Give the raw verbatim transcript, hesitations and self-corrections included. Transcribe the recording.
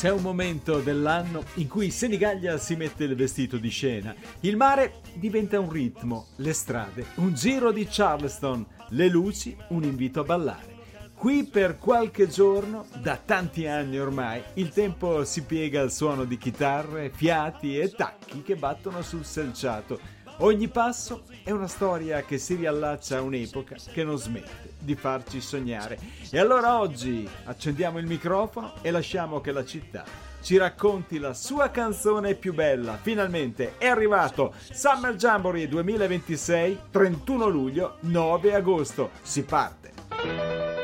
C'è un momento dell'anno in cui Senigallia si mette il vestito di scena, il mare diventa un ritmo, le strade un giro di Charleston, le luci un invito a ballare. Qui per qualche giorno, da tanti anni ormai, il tempo si piega al suono di chitarre, fiati e tacchi che battono sul selciato. Ogni passo è una storia che si riallaccia a un'epoca che non smette di farci sognare. E allora oggi accendiamo il microfono e lasciamo che la città ci racconti la sua canzone più bella. Finalmente è arrivato Summer Jamboree duemilaventisei, trentuno luglio, nove agosto. Si parte!